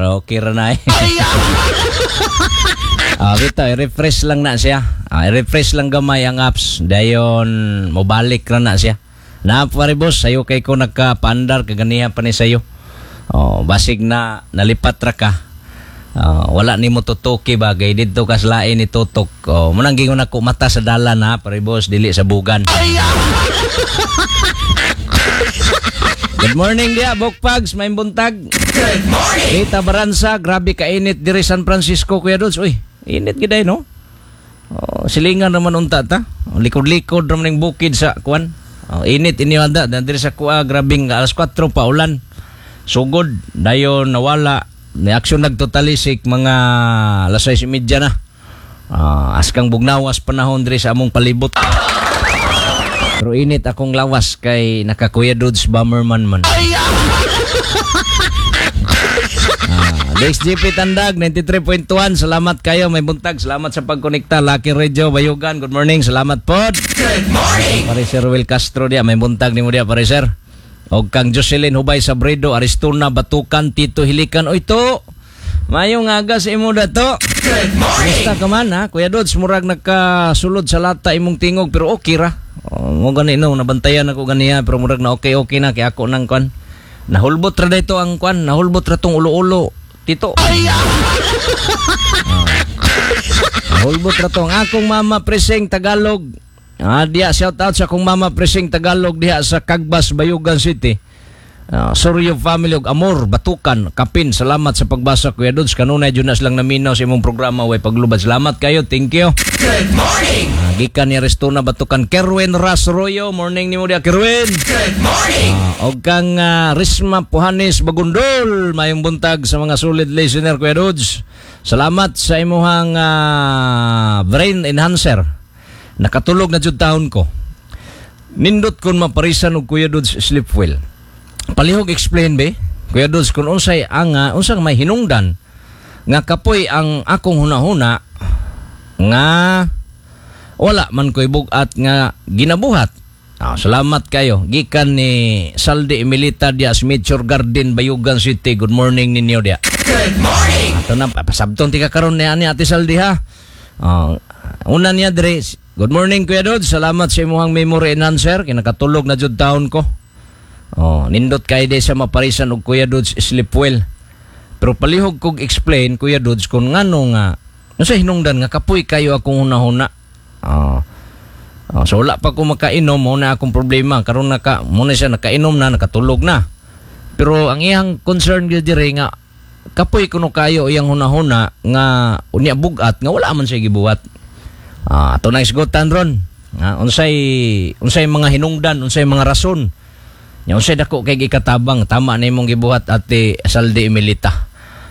pero okay ra na eh. Bito, i-refresh lang na siya. I-refresh lang gamay ang apps. Dayon, mobalik ra na siya. Na pare boss, sayo kay ko nagka-pandar, kaganihan pa ni sayo. Basig na nalipat ra ka. Wala ni mo tutuki bagay dito kaslain ni tutok. Munang gingon ako mata sa dalan ha, pare boss, dili sa bugan. Good morning dia, Bokpags, may buntag. Good morning. Rita Baranza, grabe ka init diri San Francisco, Kuya Dudes. Uy, init giday no? Silingan naman unta ta. Likod-likod naman ng bukid sa kuan. Init iniwanda diri sa kuha, grabing alas 4 pa ulan. Sugod dayon nawala. Ni aksyon nagtotalisik mga alas 6:30 na. Askang bugnawas panahon diri sa among palibot. Pero init akong lawas kay nakakuya Dudes Bomberman man. DXGP Tandag 93.1, salamat kayo, may buntag, salamat sa pagkonekta. Lucky Radio Bayugan, good morning, salamat po. Good morning. Pare Sir Will Castro dia, may buntag ni mo dia pare Sir. Og kang Jocelyn Hubay Sabredo, Aristuna Batukan, Tito Hilikan, o ito mayong aga sa imo dato. Good morning. Kumusta ka man ha, Kuya Dudes, murag nakasulod sa lata imong tingog pero okay ra. Mo gani no, nabantayan ako ganiya pero murag na okay na kay ako nang kwan. Nahulbot ra dito ang kwan, nahulbot ra tong ulo-ulo. Tito. Nahulbot ra tong akong mama Preseng Tagalog. Diya shout out sa akong mama Preseng Tagalog diha sa Cagbas, Bayugan City. Sorry family og Amor, Batukan, Kapin, salamat sa pagbasa Kuya Dudes. Kanunay Jonas lang naminaw sa imong programa way paglubad. Salamat kayo, thank you. Good morning. Gikan ni Aristuna Batukan, Kerwin Rasroyo, morning ni mo dia Kerwin. Good morning. Og kang Risma Puhanis Bagundol, mayong buntag sa mga solid listener Kuya Dudes. Salamat sa imuhang brain enhancer. Nakatulog na jud taon ko. Nindot kon maparisan og Kuya Dudes sleep well. Palihog explain be Kuya Dudes kung unsay ang unsang may hinungdan nga kapoy ang akong hunahuna nga wala man ko'y bugat nga ginabuhat. Salamat kayo gikan ni Saldi Emilita dia Smithshore Garden, Bayugan City. Good morning ninyo dia. Good morning. Ato na pasabton ti karon ni ani Ate Saldi ha. Una niya dire, good morning Kuya Dudes, salamat sa imong memory enhancer kinakatulog na jud taon ko. Nindot kay de sa maparisan og Kuya Dudes sleep well. Pero palihog kog explain Kuya Dudes kung ngano nga sa hinungdan nga kapoy kayo akong hunahuna. So wala pa ko makainom, mo na akong problema karon muna siya nakainom na, nakatulog na. Pero ang iyang concern gyud dire nga kapoy kuno kayo iyang hunahuna nga unya bugat nga wala man siya gibuhat. Ato na isgotan ron. Unsay mga hinungdan, unsay mga rason. Nya unsay dako kay gikatabang tama na imong gibuhat Ate Saldi Emilita.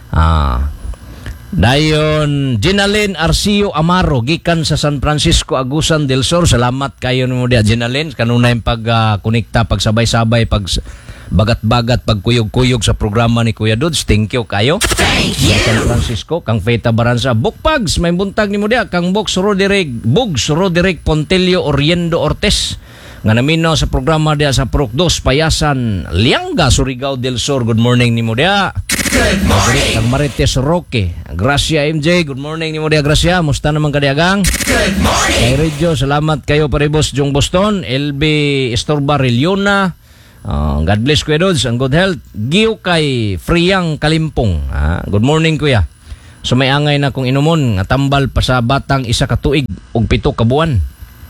Dayon Ginaline Arcio Amaro gikan sa San Francisco Agusan del Sur, salamat kayo nimo dia Ginaline kanunay pag-konekta, pagsabay-sabay, pag bagat-bagat, pagkuyog-kuyog sa programa ni Kuya Dudes. Thank you kayo. Thank you. San Francisco kang Feta Baranza, Bukpags may buntag nimo dia kang Bugs Roderick Pontelio Oriendo Ortiz nga naminaw sa programa dia sa Prok 2 Payasan, Lianga, Surigao del Sur. Good morning nimo dia. Good morning. Kang Marites Roque, Gracia MJ, good morning nimo dia Gracia. Musta naman kadiagang? Good morning. Kay Radio, salamat kayo paribos Jong Boston, LB Estorbar Iliona. God bless Kuya Dudes, ang good health. Giyo kay Friyang Kalimpong. Good morning Kuya. So may angay na kong inumon nga tambal pa sa batang 1 ka tuig og 7 ka buwan.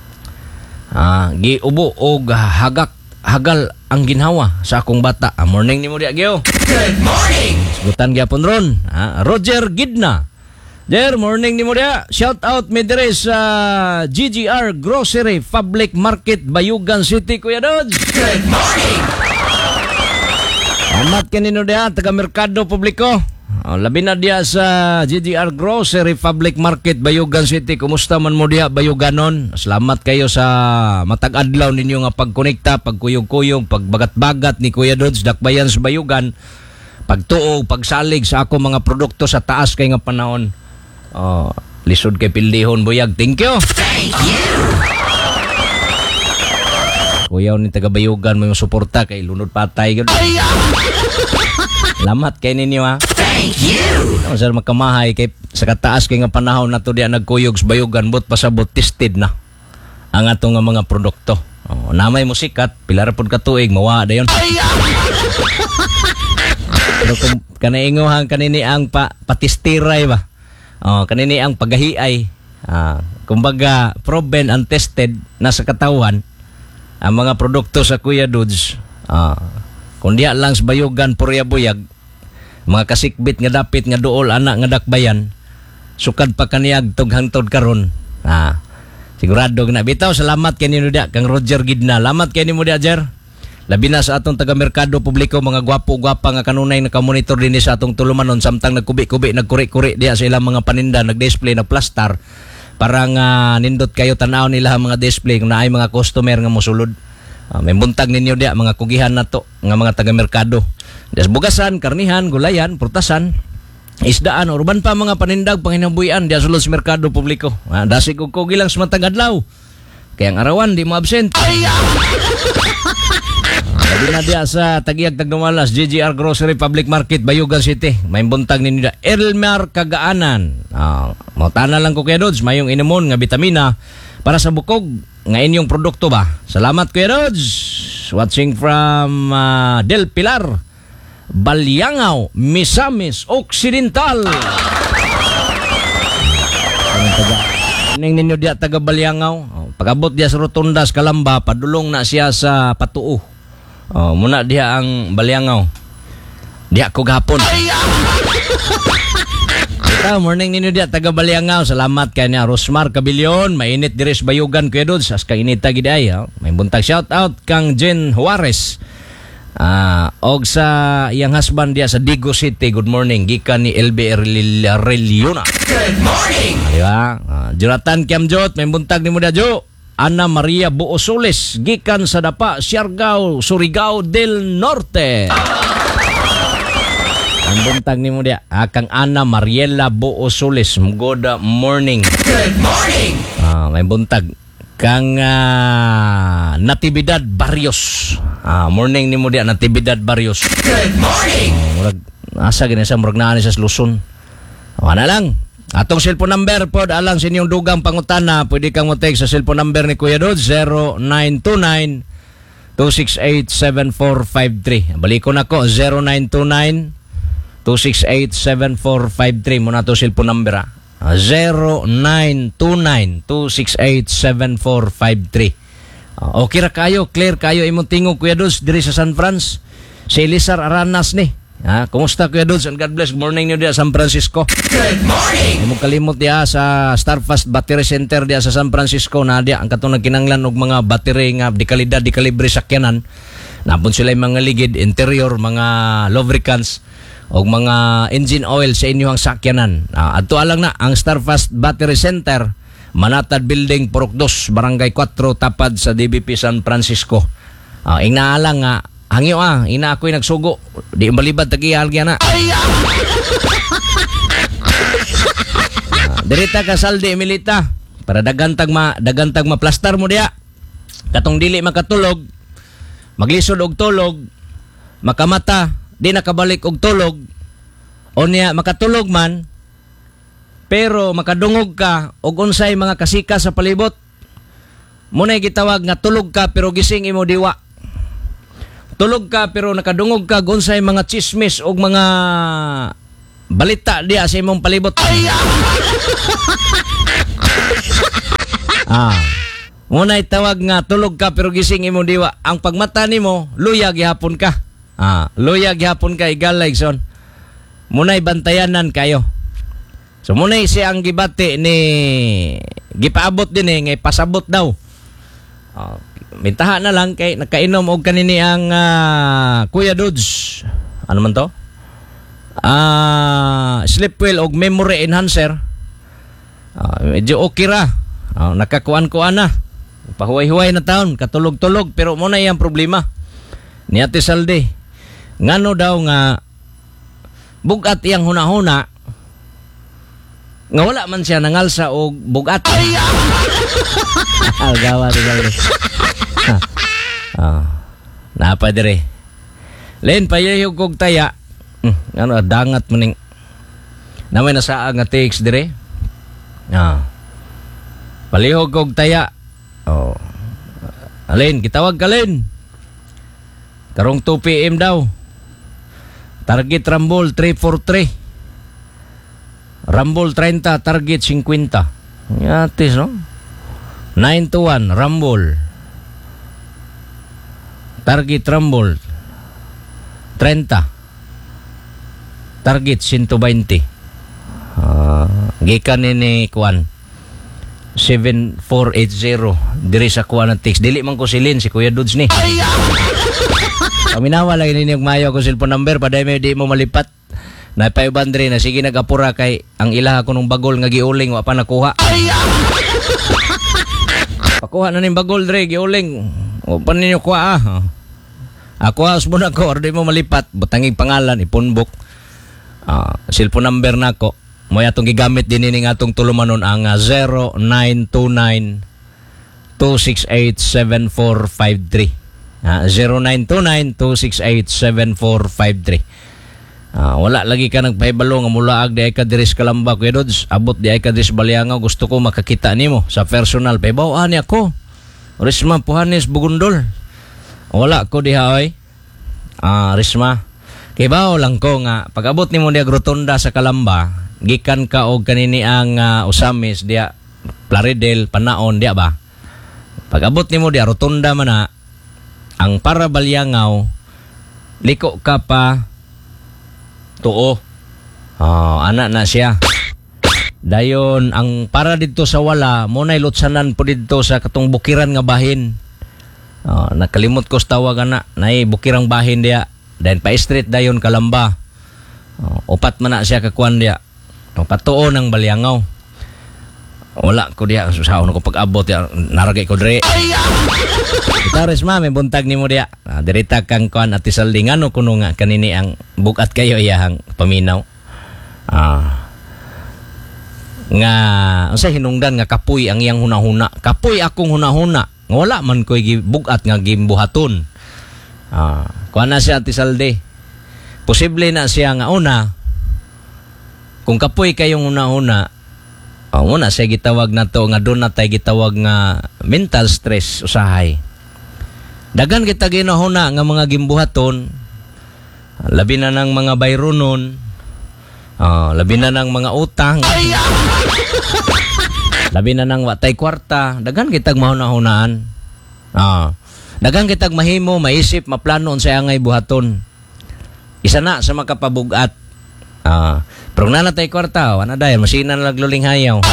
Giubo og hagal ang ginhawa sa akong bata. Morning ni mo dia Gio. Good morning. Gutan gyapon ron. Roger Gidna. There, morning ni mo dia. Shout out mi dire sa GGR Grocery Public Market, Bayugan City, Kuya Dudes. Good morning. Amat kanino dia taga Merkado Publiko. Labi na dia sa GGR Grocery Public Market, Bayugan City. Kumusta man mo dia Bayuganon? Salamat kayo sa matag-adlaw ninyo nga pagkonekta, pagkuyog-kuyog, pagbagat-bagat ni Kuya Dudes, dakbayan sa Bayugan, pagtuog, pagsalig sa ako mga produkto sa taas kay nga panahon. Lisod kay Pildihon Buyag. Thank you. Thank you. Kuya ni taga Bayugan mo yung suporta kay lunod patay. Salamat kay ninyo ha. Ano sir makamahay kay sa kataas kay nga panahon nato diya nagkuyog sa bayugan but pasabot tested na ang atong nga mga produkto. Namay mo sikat pila ra pud ka tuig mawa dayon. Pero kung kanaingohan kanini ang patistiray ba. Kanini ang pagahiay. Kumbaga proven and tested na sa katawan ang mga produkto sa Kuya Dudes. Kung diya lang sa bayugan purya-buyag mga kasikbit nga dapit nga duol anak nga dakbayan sukad pa kaniyag tog hangtod karon. Sigurado na bitaw salamat kay ninyo dia kang Roger Gidna. Salamat kay nimo dia Jer. Labi na sa atong taga merkado publiko mga gwapo-gwapa nga kanunay nakamonitor din sa atong tulumanon samtang nagkubi-kubi nagkuri-kuri diya sa ilang mga paninda nagdisplay nagplastar para nga nindot kayo tanaw nila ang mga display kung naay mga customer nga mosulod. May buntag ninyo dia mga kugihan nato nga mga taga merkado. Des bugasan, karnihan, gulayan, prutasan, isdaan, urban pa mga panindag panginabuyan diya sulod sa merkado publiko. Dasig og kugi lang sa matag adlaw. Kaya ang arawan di mo absent. Sabi na diya sa Tagiag Tagdumalas, GGR Grocery Public Market, Bayugan City. May buntag ninyo diya. Elmer Kagaanan. Mautana lang ko kaya Dodge, mayong inomon nga vitamina para sa bukog nga inyong produkto ba. Salamat Kuya Dodge. Watching from Del Pilar, Balyangaw, Misamis Occidental. Ning ninyo diya taga Balyangaw. Pagabot diya sa Rotondas Kalamba, padulong na siya sa Patuo. Muna diha ang Balyangaw. Diha ko gapon. Ito, morning ninyo diya taga Balyangaw. Salamat kay niya Rosmar Cabillion. Mainit diris bayugan Kuya Dudes. As kainita giday. May buntag shout out kang Jen Juarez. Og sa iyang husband diya sa Digo City. Good morning. Gikan ni LB Reliona. Good morning. Diba? Jonathan Kiamjot. May buntag ni mo diya Jo. Ana Maria Buosoles, gikan sa Dapa, Siargao, Surigao del Norte. Ang buntag ni mo diya, kang Ana Mariela Buosoles, good morning. Good morning. May buntag kang Natividad Barrios. Morning ni mo diya, Natividad Barrios. Good morning. Asa gina sa murag naa ni sa Luzon. Wala lang. Atong cellphone number po, alang sa inyong dugang pangutana, pwede kang mo-text sa cellphone number ni Kuya Dod, 0929-268-7453. Balik ko na ko, 0929-268-7453. Muna to cellphone number 0929-268-7453. Okay ra kayo, clear kayo imong tingog Kuya Dod, diri sa San Francisco. Si Elizar Aranas ni. Kumusta Kuya Dudes and God bless. Good morning niyo diya San Francisco. Good morning. Mo kalimot diya sa Starfast Battery Center diya sa San Francisco na diya ang katong nagkinanglan og mga battery nga di kalidad di kalibre sakyanan. Napon sila mga ligid interior, mga lubricants og mga engine oil sa inyong sakyanan. Adto alang na ang Starfast Battery Center, Manatad Building, Purok 2, Barangay 4, tapad sa DBP San Francisco. Inaalang nga hangyo ina ako'y nagsugo. Di malibad tagi algya na. Dirita ka saldi Emilita para dagantag maplastar mo diya. Katong dili makatulog, maglisod og tulog, makamata, di nakabalik og tulog. O niya makatulog man pero makadungog ka og unsay mga kasika sa palibot. Munay gitawag nga tulog ka pero gising imo diwa. Tulog ka pero nakadungog ka gunsay mga chismis o mga balita diya sa imong palibot. Muna'y tawag nga tulog ka pero gising imong diwa. Ang pagmata nimo luya gihapon ka. Luya gihapon ka igalay son. Muna'y bantayanan kayo. So muna'y siya ang gibati ni gipaabot din ngay pasabot daw. Mintaha na lang kay nakainom og kanini ang Kuya Dudes. Ano man to? Sleep well og memory enhancer. Medyo okay ra. Nakakuan-kuan na. Pahuway-huway na taon, katulog-tulog pero mo na iyang problema. Ni Ate Salde. Ngano daw nga bugat iyang hunahuna nga wala man siya nangalsa og bugat. Algawa rin. Napa dire. Len payayog kog taya. Ano dangat maning Namay nasaa nga text dire. Palihog kog taya. Oh. Alin, gitawag ka Lin. Karong 2 PM daw. Target Rumble 343. Rumble 30, target 50. Yatis, no? 9-1, Rumble. Target Rumble 30. Target 120. Gikan ni Kuan 7480 diri sa Kuan ng text. Dili man ko silin si Kuya Dudes ni. Paminawa lang ini yung mayo ko cellphone number paday may di mo malipat. Na paibandre na sige nagapura kay ang ilaha ko nung bagol nga giuling wa pa nakuha. Pakuha na ning bagol dre giuling. O pa ninyo kuha Ako mo na ko or di mo malipat butangig pangalan ipunbok. Cellphone number nako. Mo atong gigamit din ini nga atong tulumanon ang 0929-268-7453. 0929-268-7453. Wala lagi ka nagpahibalo nga mulaag di ay ka diris Kalamba Kuya Dods. Abot di ay ka diris Baliangaw. Gusto ko makakita nimo sa personal. Pahibaw ani ako. Risma Puhanes Bugundol. Wala ko diha oy. Risma. Kibaw lang ko nga pag-abot nimo diha Rotonda sa Kalamba. Gikan ka og kanini ang Usamis dia Plaridel Panaon dia ba. Pag-abot nimo dia Rotonda man na ang para Baliangaw liko ka pa tuo. Anak na siya. Dayon ang para didto sa wala mo nay lutsanan po didto sa katong bukiran nga bahin. Nakalimot ko sa tawag ana nay bukirang bahin dia. Dayon pa street dayon Kalamba. Upat man na siya kakuan dia. Patuo ng Baliangaw. Wala ko diya susaon ko pag-abot ya naragay ko dire. Itares ma may buntag nimo diya. Dirita kang kuan at isaldingano kuno nga kanini ang bukat kayo iyahang paminaw. Nga unsay hinungdan nga kapoy ang iyang hunahuna. Kapoy akong hunahuna. Wala man koy gibugat nga gimbuhaton. Kuan na siya tisalde. Posible na siya nga una kung kapoy kayong una-una, muna siya gitawag na to nga doon na tayo gitawag nga mental stress usahay. Dagan kita ginahuna nga mga gimbuhaton, labi na ng mga bayronon, labi na ng mga utang, labi na ng watay kwarta, dagan kitag mahuna-hunaan. Dagan kitag mahimo, maisip, maplano sa angay buhaton. Isa na sa makapabugat. Pero nanatay kwarta, wala dahil masinan nagluling hayaw.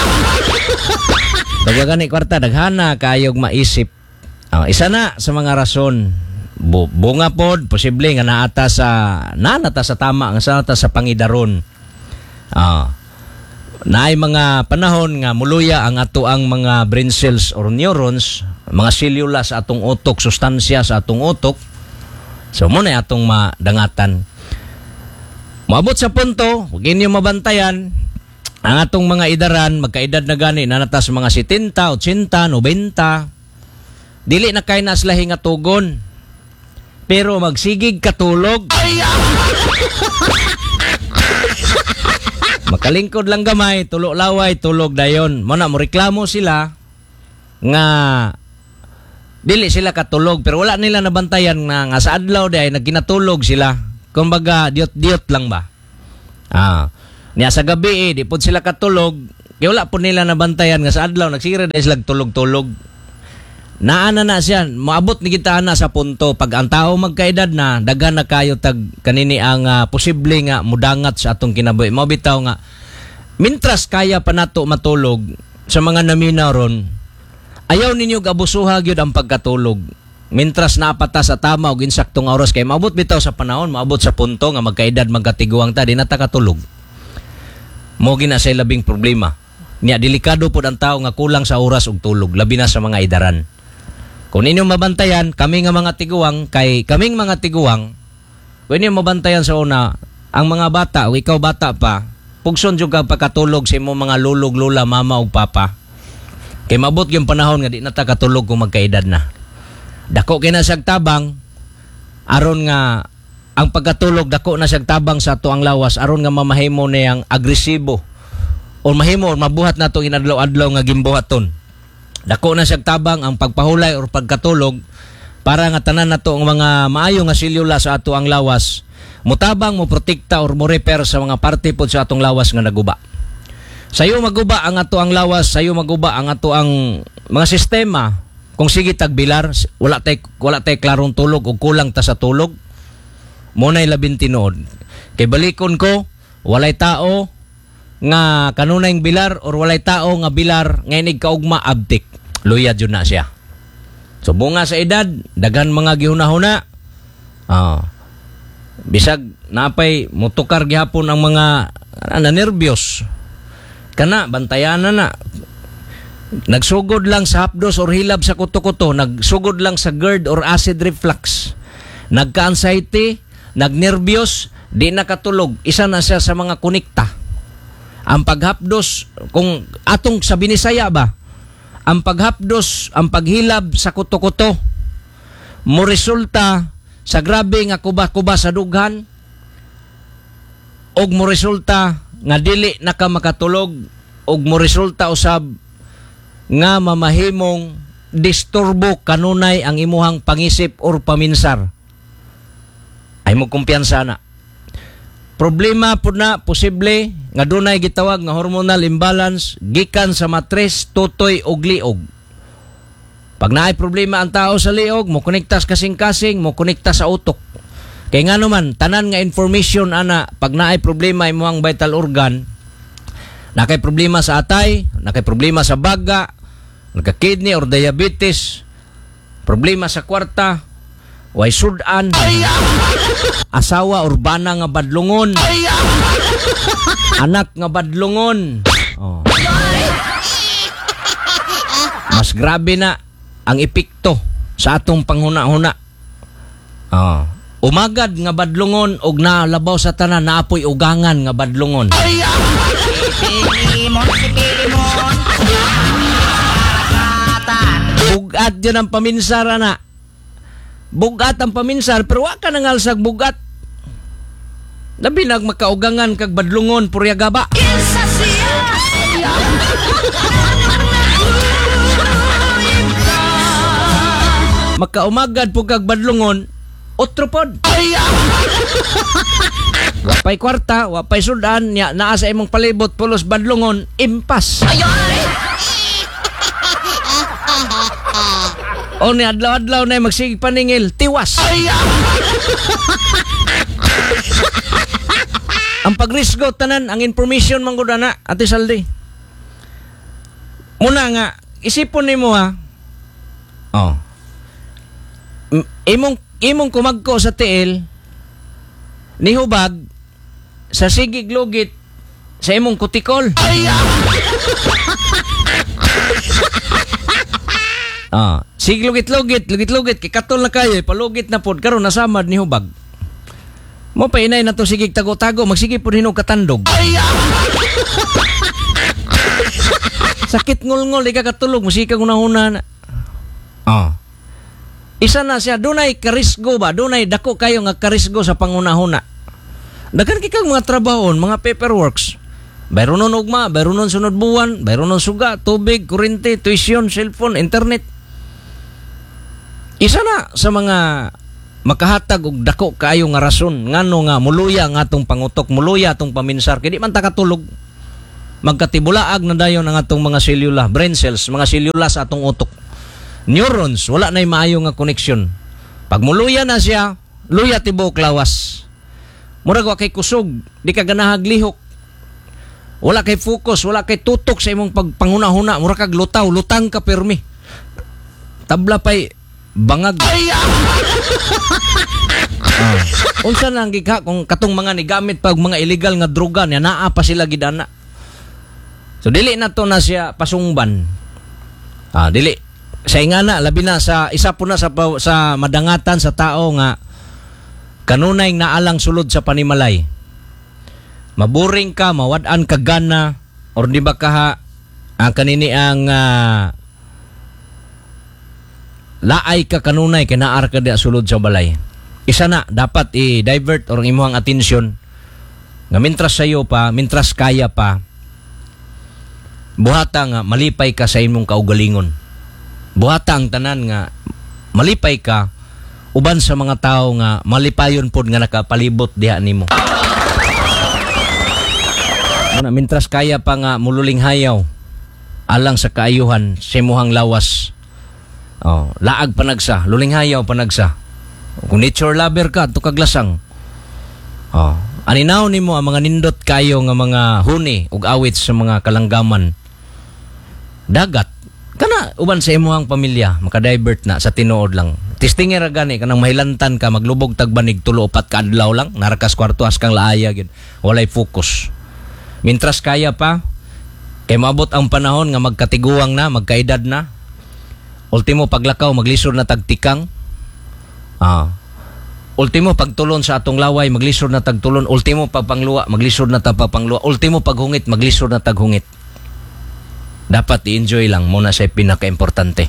Dagan ni kwarta, daghana kayog maisip. Isa na sa mga rason. Bunga pod, posible nga nanata sa tama, nga nanata sa pangidaron. Naay mga panahon nga muluya ang ato ang mga brain cells or neurons, mga selula sa atong utok, sustansya sa atong utok. So muna atong madangatan. Maabot sa punto, huwag inyo mabantayan ang atong mga idaran, magkaedad na gani, nanata sa mga 70, 80, 90. Dili na kayo naslahi nga tugon. Pero magsigig katulog. Makalingkod lang gamay, tulog laway, tulog dayon. Muna mo reklamo sila nga dili sila katulog pero wala nila nabantayan nga sa adlaw di ay nagkinatulog sila. Kumbaga, diot-diot lang ba? Niya sa gabi di po sila katulog, kaya wala po nila nabantayan nga sa adlaw, nagsira dahil sila tulog-tulog. Naana na siya, maabot ni kita na sa punto, pag ang tao magkaedad na, dagan na kayo tag kanini ang posible nga mudangat sa atong kinabuhi. Mabitaw nga, mintras kaya pa nato matulog sa mga naminaw ron, ayaw ninyo gabusuha gyud ang pagkatulog. Mintras napata sa tama og insaktong oras kay maabot bitaw sa panahon, maabot sa punto nga magkaedad magkatiguang ta di na ta katulog. Mo gina say labing problema. Nya delikado pud ang tao nga kulang sa oras og tulog, labi na sa mga idaran. Kung ninyo mabantayan kami nga mga tiguang kay kaming mga tiguang, kung ninyo mabantayan sa una ang mga bata o ikaw bata pa, pugson jud ka pagkatulog sa imong mga lulog, lula, mama ug papa. Kay maabot yung panahon nga di na ta katulog kung magkaedad na. Dako kay na siyang tabang aron nga ang pagkatulog dako na siyang tabang sa ato ang lawas aron nga mamahimo niyang agresibo o mahimo or mabuhat nato inadlaw-adlaw nga gimbuhaton. Dako na siyang tabang ang pagpahulay or pagkatulog para nga tanan nato ang mga maayo nga selula sa ato ang lawas mutabang mo protekta or mo repair sa mga parte pod sa atong lawas nga naguba. Sayo maguba ang ato ang lawas, sayo maguba ang ato ang mga sistema. Kung sige tagbilar, wala tay klarong tulog o kulang ta sa tulog. Munay labing tinuod. Kay balikon ko, walay tao nga kanunayng bilar or walay tao nga bilar nga inig kaugma abtik. Luya jud na siya. So bunga sa edad, daghan mga gihuna-huna. Bisag napay mutukar gihapon ang mga nervyos. Kana bantayan na. Nagsugod lang sa hapdos or hilab sa kuto-kuto, nagsugod lang sa GERD or acid reflux. Nagka-anxiety, nagnervyos, di nakatulog. Isa na siya sa mga kunikta. Ang paghapdos, kung atong sa Binisaya ba, ang paghapdos, ang paghilab sa kuto-kuto, mo resulta sa grabe nga kuba-kuba sa dughan, og mo resulta nga dili na ka makatulog, og mo resulta usab nga mamahimong disturbo kanunay ang imuhang pangisip or paminsar. Ay mo kumpiyansa na. Problema po na posible nga dunay gitawag nga hormonal imbalance gikan sa matres, tutoy ug liog. Pag naay problema ang tao sa liog, mo konektas kasing-kasing, mo konekta sa utok. Kay nga naman, tanan nga information ana, pag naay problema imuhang vital organ, nakay problema sa atay, nakay problema sa baga, nagka-kidney or diabetes, problema sa kwarta, way sudan, asawa or bana nga badlungon, anak nga badlungon. Mas grabe na ang epekto sa atong panghuna-huna. Umagad nga badlungon og nalabaw sa tanan naapoy ugangan nga badlungon. Bugat yun ang paminsara na. Bugat ang paminsar pero wa ka nangalsag bugat. Labi nag makaugangan kag badlungon puryagaba. Makaumagad po kag badlungon, otropod. Wapay kwarta, wapay sudan, naa sa imong palibot pulos badlungon, impas. O ni adlaw-adlaw na magsige paningil, tiwas. Ang pagrisgo tanan, ang information mangguna na, Ate Saldi. Muna nga, isipon nimo ha. Imong kumagko sa tiil nihubag sa sigig lugit sa imong kutikol. Sig lugit kay katol na kayo palugit na pod karon nasamad nihubag. Mo pa inay na to sigig tago-tago magsige pod hinog katandog. Sakit ngol-ngol di ka katulog musika una-una na. Isa na siya, dunay karisgo ba? Dunay dako kayo nga karisgo sa pangunahuna. Daghan kikang mga trabahon, mga paperworks. Bayron nun ugma, bayron nun sunod buwan, bayron nun suga, tubig, kurente, tuition, cellphone, internet. Isa na sa mga makahatag og dako kayo nga rason ngano nga muluya ang atong pangutok, muluya atong paminsar kay di man ta katulog. Magkatibulaag na dayon ang atong mga selula, brain cells, mga selula sa atong utok. Neurons, wala na'y maayo nga koneksyon. Pag muluya na siya, luya tibuok lawas. Murag wa kay kusog, di ka ganahag lihok. Wala kay focus, wala kay tutok sa imong pagpanguna-huna, murag kag lutaw, lutang ka permi. Tabla pa'y bangag. Unsa nang gika kung katong mga nigamit pag mga illegal nga droga niya naa pa sila gidana. So dili na to na siya pasungban. Dili. Sa ingana labi na sa isa po na sa madangatan sa tao nga kanunay naalang sulod sa panimalay. Maburing ka, mawad-an ka gana or di ba ka kanini ang laay ka kanunay kay naar ka di sulod sa balay. isa na dapat i-divert or imuhang atensyon nga mintras sayo pa, mintras kaya pa, buhata nga malipay ka sa imong kaugalingon. Buhata ang tanan nga malipay ka uban sa mga tao nga malipayon pod nga nakapalibot diha nimo. Mintras kaya pa nga mululing hayaw alang sa kaayuhan sa imong lawas. Laag panagsa, luling hayaw panagsa. Kung nature lover ka, to kaglasang. Aninaw nimo ang mga nindot kayo nga mga huni ug awit sa mga kalanggaman. Dagat kana uban sa imong pamilya maka-divert na sa tinuod lang. Tistingi ra gani kanang mahilantan ka maglubog tagbanig 3-4 ka adlaw lang narakas kwarto as kang laaya gid. Walay focus. Mintras kaya pa kay maabot ang panahon nga magkatiguang na, magkaedad na. Ultimo paglakaw maglisod na tagtikang. Ultimo pagtulon sa atong laway maglisod na tagtulon. Ultimo pagpangluwa maglisod na tagpangluwa. Ultimo paghungit maglisod na taghungit. Dapat i-enjoy lang muna sa pinaka-importante.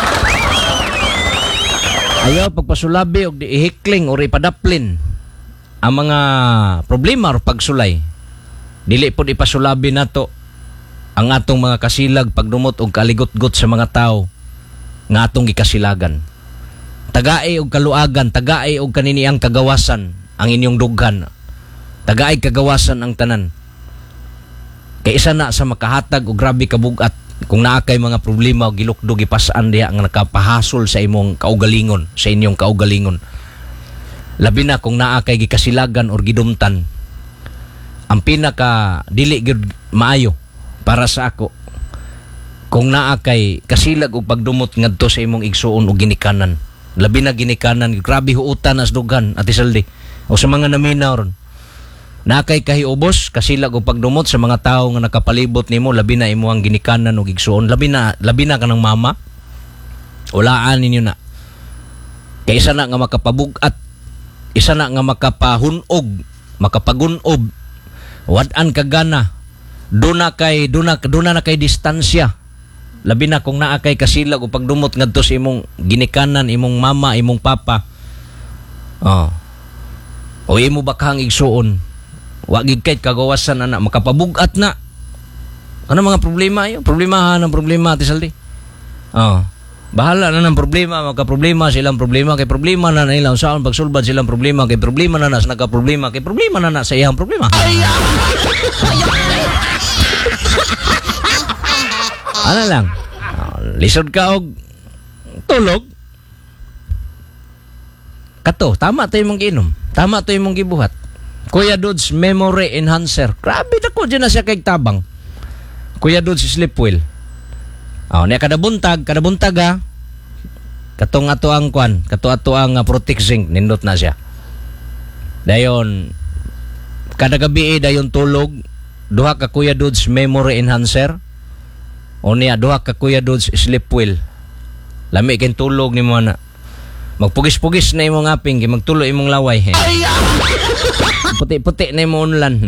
Ayaw pagpasulabi o ihikling o ipadaplin ang mga problema o pagsulay. Dili po ipasulabi nato ang atong mga kasilag pagdumot o kaligot-got sa mga tao nga atong gikasilagan. Tagaay og kaluagan, tagaay og kaniniang kagawasan ang inyong dughan. Tagaay kagawasan ang tanan. Kay isa na sa makahatag og grabe kabugat kung naa kay mga problema o gilukdog ipasaan diha nga nakapahasol sa imong kaugalingon, sa inyong kaugalingon. Labi na kung naa kay gikasilagan or gidumtan. Ang pinaka dili gyud maayo para sa ako kung naa kay kasilag og pagdumot ngadto sa imong igsuon o ginikanan. Labi na ginikanan, grabe huutan as dugan at isaldi. O sa mga naminaw ron. Nakay kahiubos, kasilag o pagdumot sa mga tao nga nakapalibot nimo, labi na imo ang ginikanan o gigsuon. Labi na ka ng mama. Ulaan ninyo na. Kaya isa na nga makapabugat, isa na nga makapahunog, makapagunob, wadan kagana, duna na kay distansya. Labi na kung naa kay kasilag o pagdumot ngadto sa imong ginikanan, imong mama, imong papa. O imo bakang igsuon. Wa gid kay kagawasan ana makapabugat na. Ano mga problema yo? Problemahan ang problema tisaldi. Bahala na ng problema, magka-problema silang problema kay problema na nila unsaon pagsulbad silang problema kay problema na sa nagka-problema kay problema na sa iyang problema. Ano lang, lisod ka og tulog. Kato, tama to imong giinom. Tama to imong gibuhat. Kuya Dudes Memory Enhancer. Grabe na ko dyan na siya kay tabang. Kuya Dudes Sleep Well. Niya kada buntag katong ato ang kwan, ato ang Protect Zinc, nindot na siya. Dayon, kada gabi dayon tulog, duha ka Kuya Dudes Memory Enhancer. O niya, duha ka Kuya Dudes Sleep Well. Lami kay tulog ni mo na. Magpugis-pugis na imong aping, magtulo imong laway. Puti-puti na imong unlan.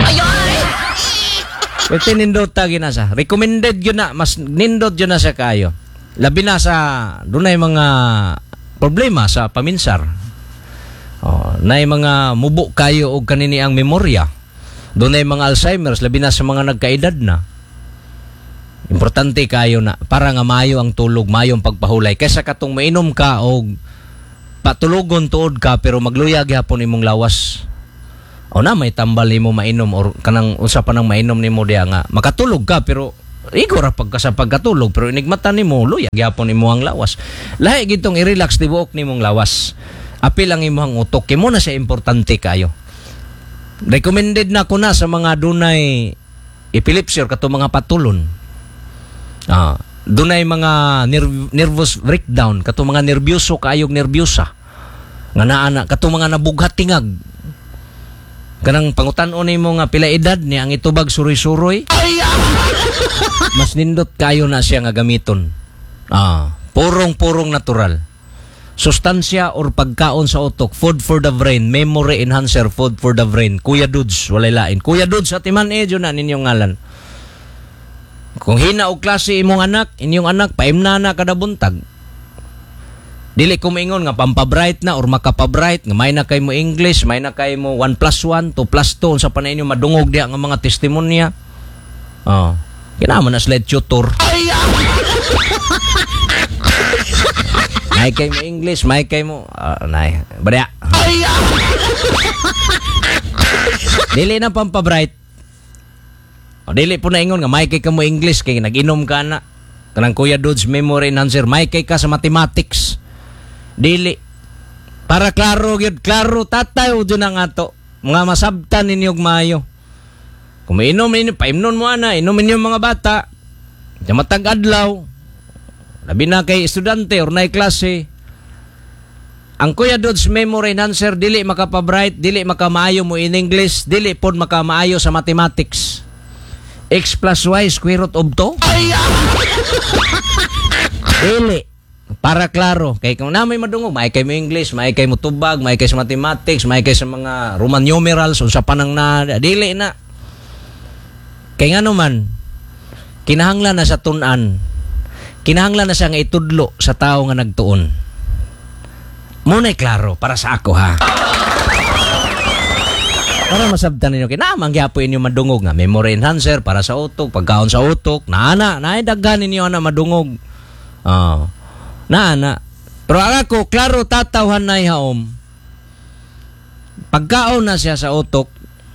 Pwede nindot tagi na sa. Recommended yun na, mas nindot yun na sa kayo. Labi na sa, doon na mga problema sa paminsar. Na mga mubo kayo o kanini ang memorya. Doon na mga Alzheimer's, labi na sa mga nagkaedad na. Importante kayo na para nga mayo ang tulog, mayo ang pagpahulay. Kaysa katong mainom ka o patulugon tuod ka pero magluyag hapon imong lawas. O na may tambal nimo mainom or kanang usa pa nang mainom nimo diha nga makatulog ka pero igora pagka sa pagkatulog pero inigmatan nimo luyag hapon imo ang lawas. Lahi gitong i-relax tibuok nimong lawas. Apil ang imong utok kimo na siya importante kayo. Recommended na ko na sa mga dunay epilepsy or kato mga patulon. Dunay mga nervous breakdown, kato mga nerbyoso kaayog nerbyosa. Nga naa kato mga nabughat tingag. Kanang pangutan-on nimo nga pila edad ni ang itubag suroy-suroy. Mas nindot kayo na siya nga gamiton. Purong-purong natural. Sustansya or pagkaon sa utok, food for the brain, memory enhancer, food for the brain. Kuya Dudes, walay lain. Kuya Dudes, at iman na ninyong ngalan. Kung hina o klase imong anak, inyong anak, paimna na kada buntag. Dili ko maingon nga pampabright na or makapabright nga may na kay mo English, may na kay mo 1+1, 2+2 sa panay inyo madungog diha nga mga testimonya. Oh, kinahanglan na slide tutor. May kay mo English, may kay mo nay, badya. Dili na pampabright. O dili po na ingon nga may kay ka mo English kay nag-inom ka na. Kanang Kuya Dudes memory enhancer, may kay ka sa mathematics. Dili. Para klaro gyud, klaro tatay udyo na nga to. Mga masabtan ninyo maayo. Kung mainom ninyo, paimnon mo ana, inom ninyo mga bata. Sa matag adlaw. Labi na kay estudyante or nay klase. Ang Kuya Dudes memory enhancer dili makapabright, dili makamaayo mo in English, dili pod makamaayo sa mathematics. X plus Y square root of 2? Dili. Para klaro. Kay kung na may madungog, may kay mo English, may kay mo tubag, may kay sa mathematics, may kay sa mga Roman numerals, o sa panang na, dili na. Kay nga naman, kinahanglan na sa tunan, kinahanglan na siya nga itudlo sa tao nga nagtuon. Muna'y klaro, para sa ako ha. Para masabtan ninyo, kinamang gyapo inyo madungog nga, memory enhancer para sa utok, pagkaon sa utok, naidaghan ninyo na madungog. Na. Pero ako, klaro tatawhan na ihaom. Pagkaon na siya sa utok,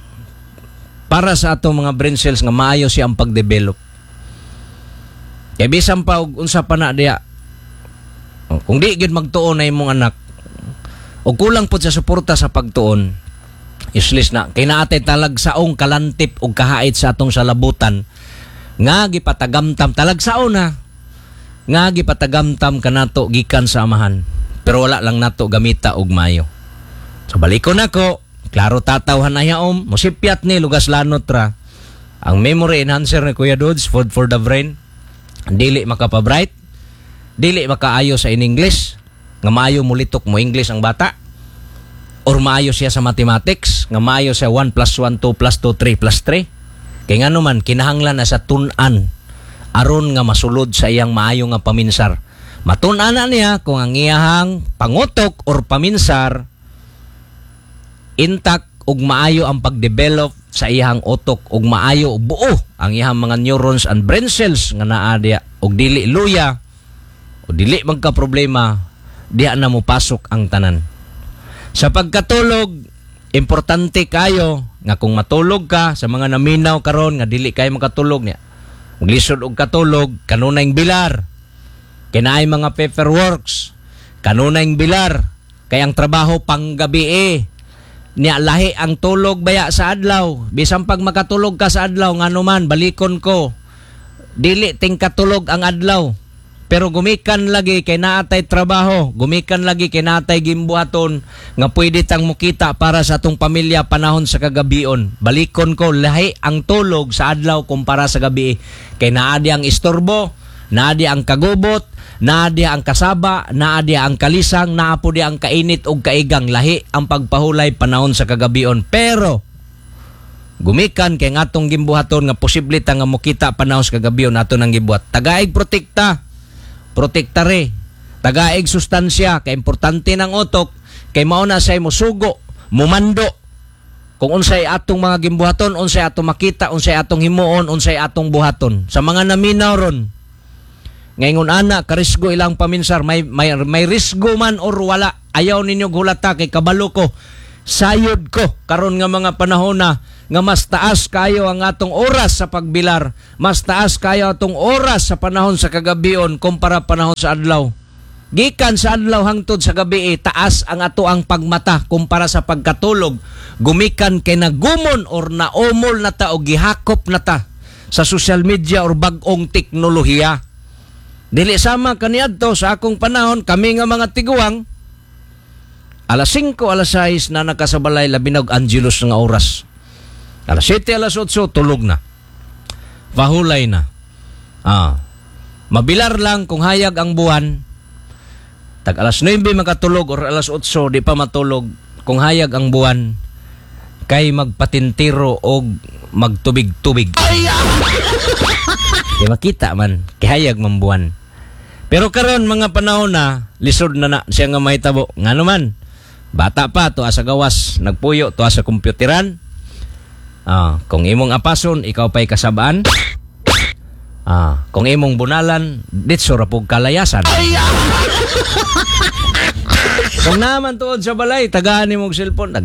para sa atong mga brain cells nga maayo siya ang pagdevelop. Kaya bisan pa, unsa pa na diya, kung di gyud magtuon na imong anak, o kulang po sa suporta sa pagtuon, useless na. Kaya naatay talagsaong kalantip o kahait sa atong salabutan, nga gipatagamtam, talagsaon na, nga gipatagamtam kanato gikan sa amahan, pero wala lang nato gamita og mayo. So balikon nako, klaro tatawhan na yaom, musipyat ni lugas lanot ra. Ang memory enhancer ni Kuya Dudes, food for the brain, dili makapabright, dili makaayo sa in English, nga maayo mulitok mo English ang bata, or maayo siya sa mathematics, nga maayo siya 1+1, 2+2, 3+3. Kaya nga naman, kinahanglan na sa tunan, aron nga masulod sa iyang maayo nga paminsar. Matun-an na niya kung ang iyahang pangutok or paminsar intact ug maayo ang pagdevelop sa iyahang utok ug maayo ug buo ang iyahang mga neurons and brain cells nga naa diya ug dili luya o dili magka problema diya na mo pasok ang tanan. Sa pagkatulog, importante kayo nga kung matulog ka sa mga naminaw karon nga dili kayo makatulog niya. Maglisod og katulog, kanunayng bilar. Kinaay mga paperworks, kanunayng bilar. Kay ang trabaho panggabi niya lahi ang tulog baya sa adlaw. Bisan pag makatulog ka sa adlaw, nganuman, balikon ko. Dili ting katulog ang adlaw. Pero gumikan lagi kay naatay trabaho, gumikan lagi kay naatay gimbuhaton nga pwede tang mukita para sa atong pamilya panahon sa kagabion. Balikon ko, lahi ang tulog sa adlaw kumpara sa gabi. Kay naadi ang istorbo, naadi ang kagubot, naadi ang kasaba, naadi ang kalisang, naapo di ang kainit og kaigang, lahi ang pagpahulay panahon sa kagabion. Pero gumikan kay ngatong gimbuhaton nga posible ta nga mukita panahon sa kagabion nato nang gibuhat. Tagaig protekta. Protektare, tagaig sustansya, kay importante ng utok, kay mauna say mo sugo, mumando. Kung unsay atong mga gimbuhaton, unsay atong makita, unsay atong himuon, unsay atong buhaton. Sa mga naminaw ron, ngayon ana, karisgo ilang paminsar, may risgo man or wala, ayaw ninyo gulata kay kabalo ko, sayod ko, karon nga mga panahon na, nga mas taas kayo ang atong oras sa pagbilar, mas taas kayo atong oras sa panahon sa kagabion kumpara panahon sa adlaw. Gikan sa adlaw hangtod sa gabi, taas ang ato ang pagmata kumpara sa pagkatulog. Gumikan kay nagumon or naumol na ta o gihakop na ta sa social media or bag-ong teknolohiya. Dili sama kaniadto sa akong panahon, kami nga mga tiguang, alas 5, alas 6 na nakasabalay labinog angelos nga oras. Alas 7, alas 8, tulog na. Pahulay na. Mabilar lang kung hayag ang buwan. Tag alas 9 makatulog or alas 8 di pa matulog. Kung hayag ang buwan, kay magpatintiro o magtubig-tubig. Kaya makita man, kay hayag man buwan. Pero karon mga panahon na lisod na siya nga mahitabo. Nga naman, bata pa to sa gawas, nagpuyo to sa kompyuteran. Kung imong apason, ikaw pa'y kasabaan. Kung imong bunalan, ditso ra pug kalayasan. Kung naman tuod sa balay, tagaan imong cellphone,